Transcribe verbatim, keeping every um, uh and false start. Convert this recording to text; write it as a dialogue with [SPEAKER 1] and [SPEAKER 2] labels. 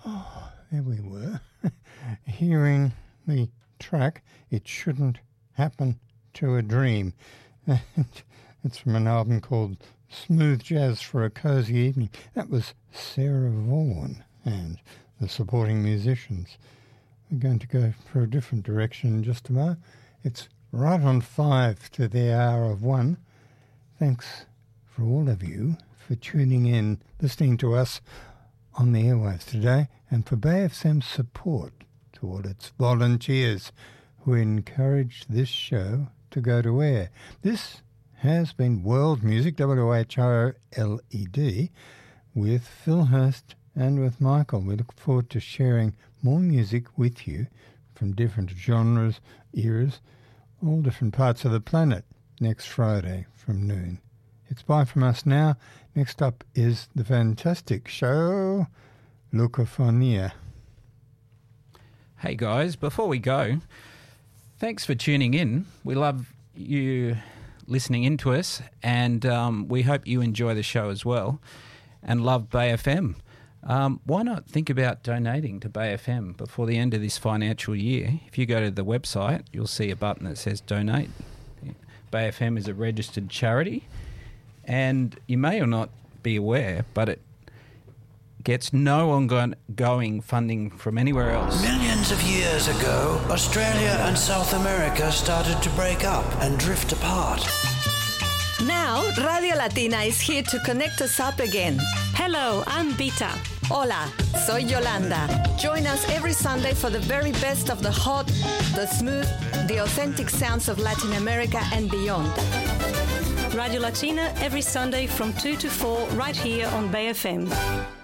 [SPEAKER 1] Oh, there we were, hearing the track, It Shouldn't Happen to a Dream. It's from an album called Smooth Jazz for a Cozy Evening. That was Sarah Vaughan and the supporting musicians. We're going to go for a different direction in just a moment. It's right on five to the hour of one. Thanks for all of you for tuning in, listening to us on the airwaves today, and for Bay F M's support to all its volunteers who encourage this show to go to air. This has been World Music, W H O L E D, with Phil Hurst and with Michael. We look forward to sharing more music with you from different genres, eras, all different parts of the planet next Friday from noon. It's bye from us now. Next up is the fantastic show, Lukophonia.
[SPEAKER 2] Hey guys, before we go, thanks for tuning in. We love you listening in to us, and um, we hope you enjoy the show as well and love Bay F M. Um, why not think about donating to Bay F M before the end of this financial year? If you go to the website, you'll see a button that says donate. Bay F M is a registered charity, and you may or not be aware, but it gets no ongoing funding from anywhere else.
[SPEAKER 3] Millions of years ago, Australia and South America started to break up and drift apart.
[SPEAKER 4] Now, Radio Latina is here to connect us up again.
[SPEAKER 5] Hello, I'm Bita.
[SPEAKER 4] Hola, soy Yolanda. Join us every Sunday for the very best of the hot, the smooth, the authentic sounds of Latin America and beyond.
[SPEAKER 5] Radio Latina every Sunday from two to four right here on Bay F M.